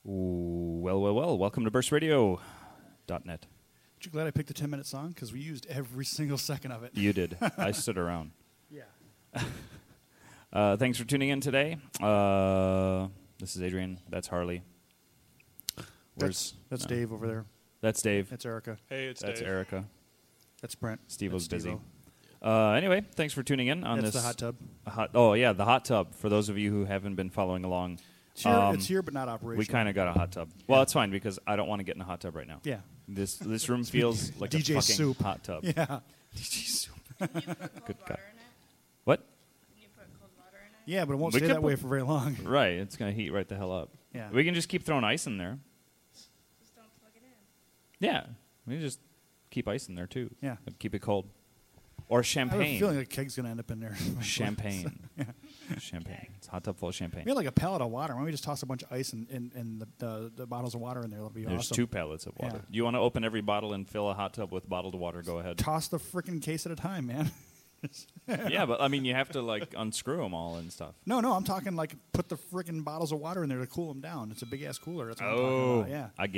Well. Welcome to burstradio.net. Aren't you glad I picked the 10-minute song? Because we used every single second of it. You did. I stood around. Yeah. Thanks for tuning in today. This is Adrian. That's Harley. That's Dave over there. That's Dave. That's Erica. Hey, it's That's Dave. Erica. That's Brent. Steve was That's busy. Steve-O. Anyway, thanks for tuning in on That's this. the hot tub. The hot tub. For those of you who haven't been following along, It's here, but not operational. we kind of got a hot tub. Well, it's fine because I don't want to get in a hot tub right now. Yeah. This room feels like DJ a fucking Soup. hot tub. Yeah. DJ Soup. Can you put cold Good water God. in it? What? Can you put cold water in it? Yeah, but it won't We stay could that way put- for very long. Right. It's going to heat right the hell up. Yeah. We can just keep throwing ice in there. Just don't plug it in. Yeah. We can just keep ice in there, too. Yeah. Keep it cold. Or I have a champagne. feeling a keg's going to end up in there. Champagne. Champagne. It's a hot tub full of champagne. We had like a pallet of water. Why don't we just toss a bunch of ice and the bottles of water in there? That'll be There's awesome. 2 pallets of water. Yeah. You want to open every bottle and fill a hot tub with bottled water, go ahead. Toss the freaking case at a time, man. Yeah, but I mean, you have to like unscrew them all and stuff. No, I'm talking like put the freaking bottles of water in there to cool them down. It's a big ass cooler. That's what I'm talking Oh, about. Yeah. I get